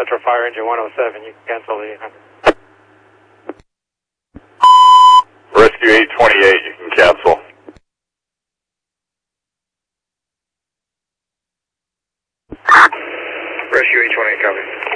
Metro Fire Engine 107, you can cancel the 800. Rescue 828, you can cancel. Rescue 828, copy.